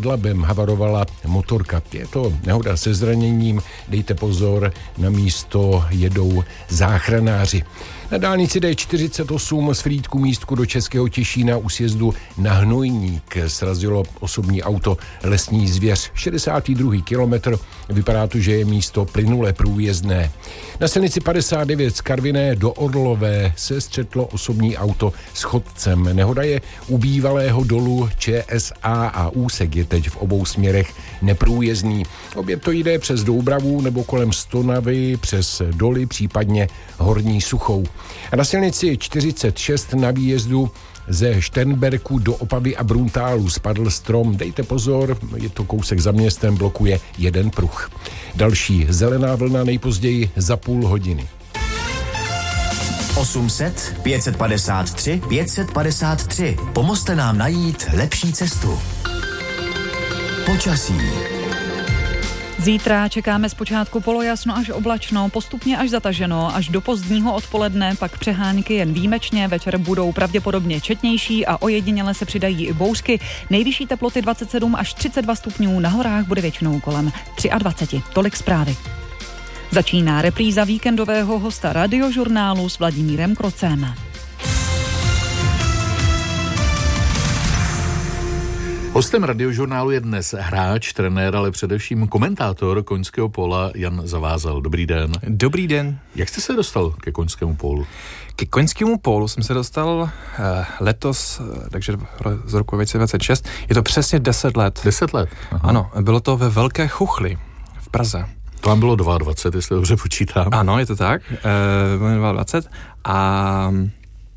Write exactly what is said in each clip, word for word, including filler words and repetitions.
nad Labem havarovala motorka. Je to nehoda se zraněním, dejte pozor, na místo jedou záchranáři. Na dálnici D čtyřicet osm z Frýdku místku do Českého Těšína u sjezdu na Hnojník srazilo osobní auto lesní zvěř. šedesátý druhý kilometr, vypadá to, že je místo plynule průjezdné. Na silnici padesát devět z Karviné do Orlové se střetlo osobní auto s chodcem. Nehoda je u bývalého dolu ČSA a úsek je teď v obou směrech neprůjezdný. Obě to jde přes Doubravu nebo kolem Stonavy, přes doly, případně Horní Suchou. A na silnici čtyřicet šest na výjezdu ze Šternberku do Opavy a Bruntálu spadl strom. Dejte pozor, je to kousek za městem, blokuje jeden pruh. Další zelená vlna nejpozději za půl hodiny. osm set, pět set padesát tři, pět set padesát tři. Pomozte nám najít lepší cestu. Počasí. Zítra čekáme zpočátku polojasno až oblačno, postupně až zataženo, až do pozdního odpoledne, pak přehánky jen výjimečně, večer budou pravděpodobně četnější a ojediněle se přidají i bouřky. Nejvyšší teploty dvacet sedm až třicet dva stupňů, na horách bude většinou kolem dvacet tři. Tolik zprávy. Začíná repríza víkendového hosta radiožurnálu s Vladimírem Krocem. Hostem radiožurnálu je dnes hráč, trenér, ale především komentátor koňského póla Jan Zavázal. Dobrý den. Dobrý den. Jak jste se dostal ke koňskému pólu? Ke koňskému pólu jsem se dostal uh, letos, uh, takže z roku dvacet dvacet šest. Je to přesně deset let. Deset let? Aha. Ano, bylo to ve Velké Chuchli v Praze. To vám bylo dvacet dva, jestli dobře počítám. Ano, je to tak. Uh, dvacet dva a uh,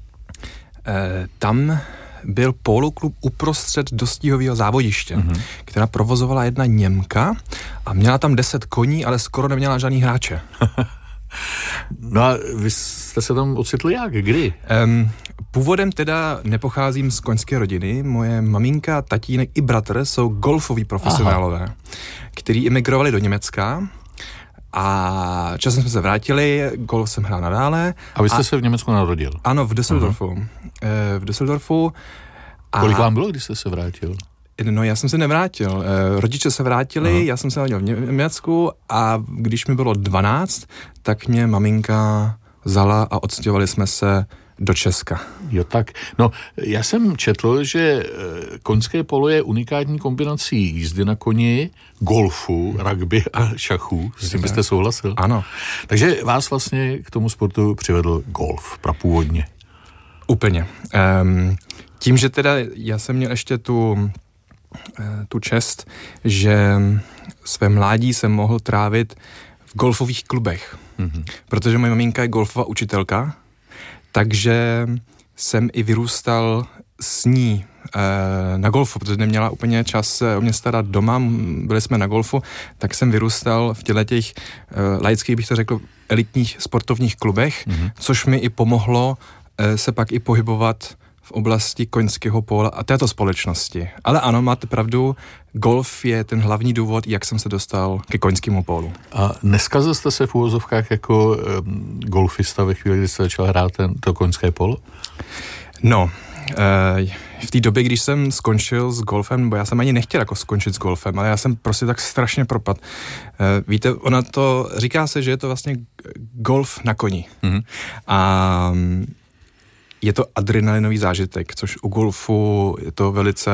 tam byl poloklub uprostřed dostihového závodiště, mm-hmm. která provozovala jedna Němka a měla tam deset koní, ale skoro neměla žádný hráče. No a vy jste se tam ocitli jak? Kdy? Um, původem teda nepocházím z koňské rodiny. Moje maminka, tatínek i bratr jsou golfoví profesionálové, Aha. kteří emigrovali do Německa a časem jsme se vrátili, golf jsem hrál nadále. A vy jste a, se v Německu narodil? Ano, v Düsseldorfu. Uh-huh. V Düsseldorfu. A kolik vám bylo, když jste se vrátil? No, já jsem se nevrátil. Rodiče se vrátili, Aha. já jsem se narodil v Německu a když mi bylo dvanáct, tak mě maminka vzala a odstěhovali jsme se do Česka. Jo, tak. No, já jsem četl, že koňské polo je unikátní kombinací jízdy na koni, golfu, rugby a šachu. S tím byste souhlasil? Ano. Takže vás vlastně k tomu sportu přivedl golf, prapůvodně. Úplně. Um, tím, že teda já jsem měl ještě tu, tu čest, že své mládí jsem mohl trávit v golfových klubech. Mm-hmm. Protože moje maminka je golfová učitelka, takže jsem i vyrůstal s ní e, na golfu, protože neměla úplně čas se o mě starat doma, byli jsme na golfu, tak jsem vyrůstal v těchto těch e, laických, bych to řekl, elitních sportovních klubech, mm-hmm. což mi i pomohlo e, se pak i pohybovat v oblasti koňského póla a této společnosti. Ale ano, máte pravdu, golf je ten hlavní důvod, jak jsem se dostal ke koňskému pólu. A neskazil jste se v úvozovkách jako um, golfista ve chvíli, kdy jste začal hrát ten, to koňské polo? No, e, v té době, když jsem skončil s golfem, nebo já jsem ani nechtěl jako skončit s golfem, ale já jsem prostě tak strašně propad. E, víte, ona to, říká se, že je to vlastně golf na koni. Mm-hmm. A je to adrenalinový zážitek, což u golfu je to velice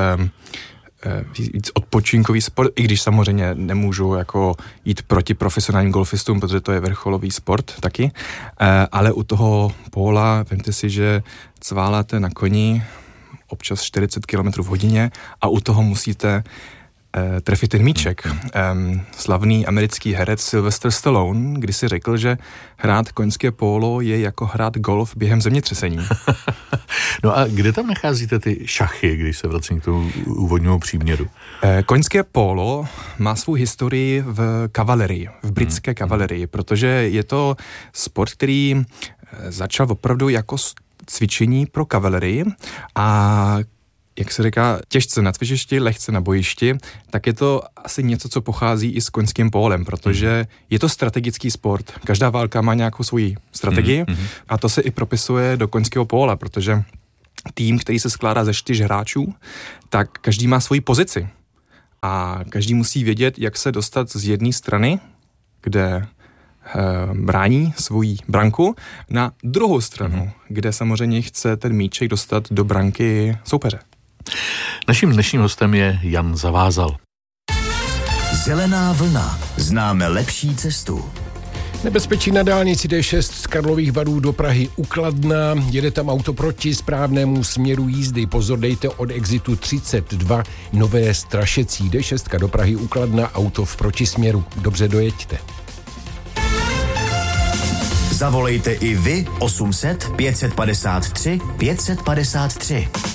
eh, víc odpočinkový sport, i když samozřejmě nemůžu jako jít proti profesionálním golfistům, protože to je vrcholový sport taky, eh, ale u toho póla, vemte si, že cváláte na koni občas čtyřicet kilometrů v hodině a u toho musíte Uh, trefit ten míček. Um, slavný americký herec Sylvester Stallone když si řekl, že hrát koňské pólo je jako hrát golf během zemětřesení. No a kde tam nacházíte ty šachy, když se vracím k tomu úvodnímu příměru? Uh, koňské pólo má svou historii v kavalerii, v britské hmm. kavalerii, protože je to sport, který začal opravdu jako cvičení pro kavalerii a jak se říká, těžce na cvičišti, lehce na bojišti, tak je to asi něco, co pochází i s koňským pólem, protože je to strategický sport. Každá válka má nějakou svoji strategii mm-hmm. a to se i propisuje do koňského póla, protože tým, který se skládá ze čtyř hráčů, tak každý má svoji pozici. a každý musí vědět, jak se dostat z jedné strany, kde e, brání svoji branku, na druhou stranu, mm. kde samozřejmě chce ten míček dostat do branky soupeře. Naším dnešním hostem je Jan Zavázal. Zelená vlna. Známe lepší cestu. Nebezpečí na dálnici D šest z Karlových Varů do Prahy u Kladna. Jede tam auto proti správnému směru jízdy. Pozor, dejte od exitu třicet dva Nové Strašecí. D šest do Prahy u Kladna, auto v protisměru. Dobře dojeďte. Zavolejte i vy osm set pět set padesát tři pět set padesát tři.